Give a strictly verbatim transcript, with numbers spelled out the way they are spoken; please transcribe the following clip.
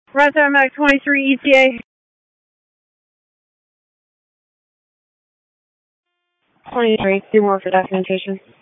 Restaurant Mac twenty-three E T A. twenty-three, do more for documentation.